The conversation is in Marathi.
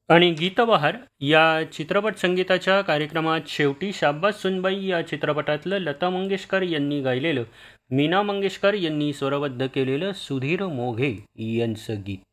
आणि गीतबहार या चित्रपट संगीताच्या कार्यक्रमात शेवटी शाब्बास सुनबाई या चित्रपटातलं लता मंगेशकर यांनी गायलेलं, मीना मंगेशकर यांनी स्वरबद्ध केलेलं सुधीर मोघे यांचं गीत.